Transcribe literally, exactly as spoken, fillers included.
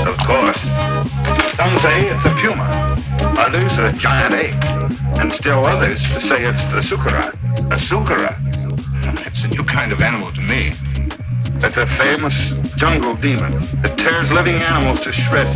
Of course. Some say it's a puma, others a giant ape, and still others say it's the sukara. A sukara. It's a new kind of animal to me. It's a famous jungle demon that tears living animals to shreds